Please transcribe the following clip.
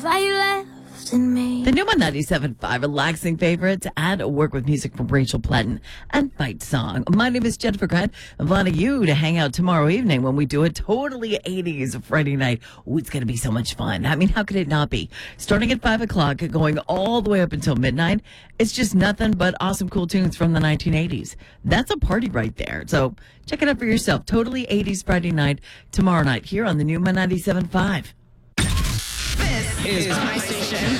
Why you left in me? The new one, 97.5, relaxing favorites, and work with music from Rachel Platten and Fight Song. My name is Jennifer Grant, inviting you to hang out tomorrow evening when we do a totally 80s Friday night. Ooh, it's going to be so much fun. I mean, how could it not be? Starting at 5 o'clock, going all the way up until midnight. It's just nothing but awesome, cool tunes from the 1980s. That's a party right there. So check it out for yourself. Totally 80s Friday night tomorrow night here on the new 97.5. This is my station.